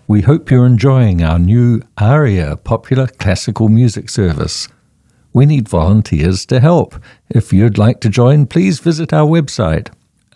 We hope you're enjoying our new ARIA popular classical music service. We need volunteers to help. If you'd like to join, please visit our website,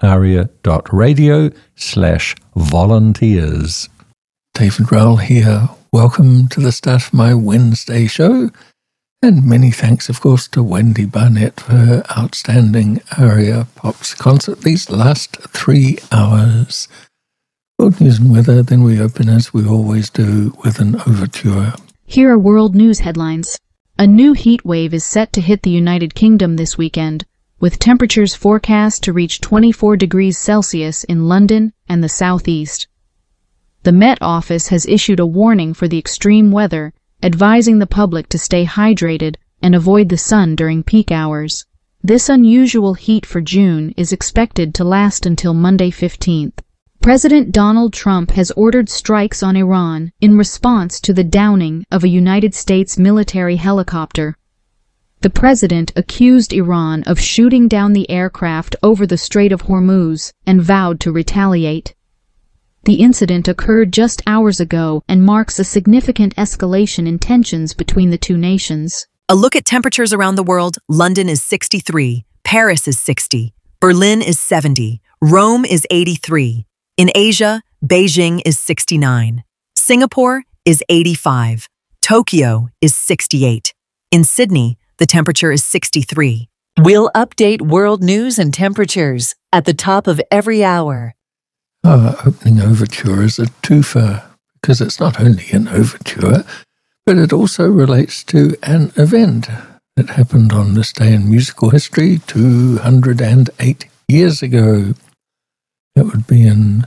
aria.radio/volunteers. David Rowell here. Welcome to the start of my Wednesday show. And many thanks, of course, to Wendy Barnett for her outstanding ARIA Pops concert these last 3 hours. World news and weather, then we open as we always do with an overture. Here are world news headlines. A new heat wave is set to hit the United Kingdom this weekend, with temperatures forecast to reach 24 degrees Celsius in London and the southeast. The Met Office has issued a warning for the extreme weather, advising the public to stay hydrated and avoid the sun during peak hours. This unusual heat for June is expected to last until Monday 15th. President Donald Trump has ordered strikes on Iran in response to the downing of a United States military helicopter. The president accused Iran of shooting down the aircraft over the Strait of Hormuz and vowed to retaliate. The incident occurred just hours ago and marks a significant escalation in tensions between the two nations. A look at temperatures around the world. London is 63, Paris is 60, Berlin is 70, Rome is 83. In Asia, Beijing is 69, Singapore is 85, Tokyo is 68. In Sydney, the temperature is 63. We'll update world news and temperatures at the top of every hour. Our opening overture is a twofer, because it's not only an overture, but it also relates to an event that happened on this day in musical history 208 years ago. It would be in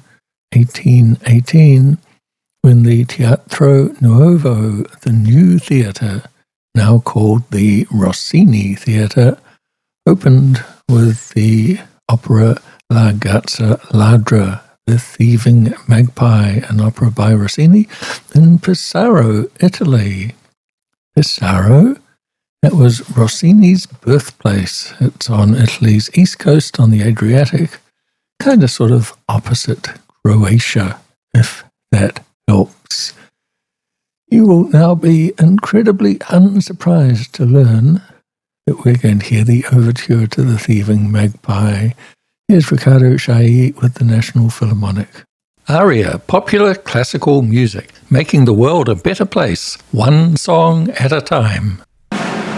1818 when the Teatro Nuovo, the new theatre, now called the Rossini Theatre, opened with the opera La Gazza Ladra, The Thieving Magpie, an opera by Rossini, in Pesaro, Italy. Pesaro? That was Rossini's birthplace. It's on Italy's east coast on the Adriatic, kind of sort of opposite Croatia, if that helps. You will now be incredibly unsurprised to learn that we're going to hear the overture to The Thieving Magpie. Here's Riccardo Chailly with the National Philharmonic. ARIA, popular classical music, making the world a better place, one song at a time.